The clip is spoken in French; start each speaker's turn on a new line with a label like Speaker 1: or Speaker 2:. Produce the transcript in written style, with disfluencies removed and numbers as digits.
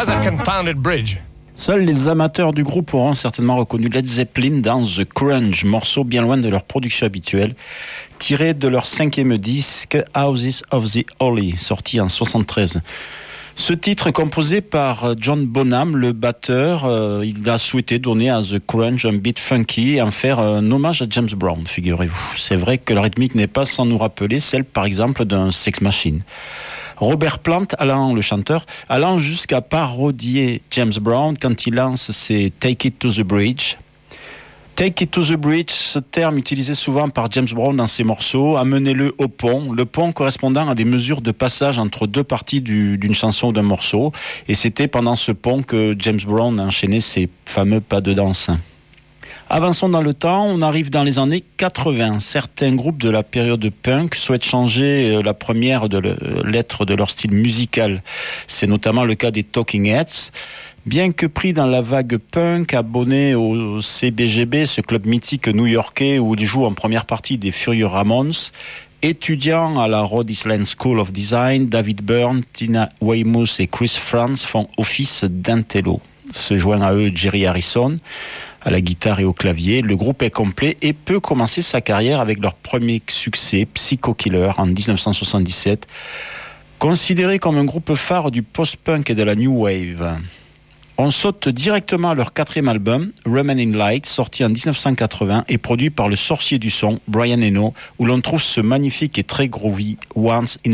Speaker 1: was a confounded bridge.
Speaker 2: Seuls les amateurs du groupe auront certainement reconnu Led Zeppelin dans The Grunge, morceau bien loin de leur production habituelle, tiré de leur 5e disque Houses of the Holy, sorti en 1973. Ce titre est composé par John Bonham, le batteur. Il a souhaité donner à The Grunge un beat funky et en faire un hommage à James Brown, figurez-vous. C'est vrai que la rythmique n'est pas sans nous rappeler celle, par exemple, d'un Sex Machine. Robert Plant, le chanteur, allant jusqu'à parodier James Brown quand il lance ses Take It to the Bridge. Take It to the Bridge, ce terme utilisé souvent par James Brown dans ses morceaux, amenez-le au pont, le pont correspondant à des mesures de passage entre deux parties d'une chanson ou d'un morceau. Et c'était pendant ce pont que James Brown a enchaîné ses fameux pas de danse. Avançons dans le temps, on arrive dans les années 80. Certains groupes de la période punk souhaitent changer la première lettre de leur style musical. C'est notamment le cas des Talking Heads. Bien que pris dans la vague punk, abonné au CBGB, ce club mythique new-yorkais où ils jouent en première partie des Furious Ramones, étudiants à la Rhode Island School of Design, David Byrne, Tina Weymouth et Chris Frantz font office d'intello. Se joint à eux Jerry Harrison, à la guitare et au clavier. Le groupe est complet et peut commencer sa carrière avec leur premier succès, Psycho Killer, en 1977, considéré comme un groupe phare du post-punk et de la new wave. On saute directement à leur 4e album, Remaining Light, sorti en 1980 et produit par le sorcier du son, Brian Eno, où l'on trouve ce magnifique et très groovy Once in